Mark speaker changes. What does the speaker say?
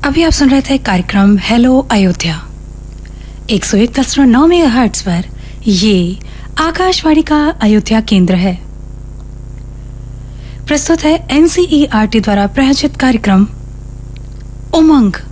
Speaker 1: अभी आप सुन रहे थे कार्यक्रम हेलो अयोध्या 101.9 मेगाहर्ट्ज पर। ये आकाशवाणी का अयोध्या केंद्र है। प्रस्तुत है एनसीईआरटी द्वारा प्रायोजित कार्यक्रम उमंग।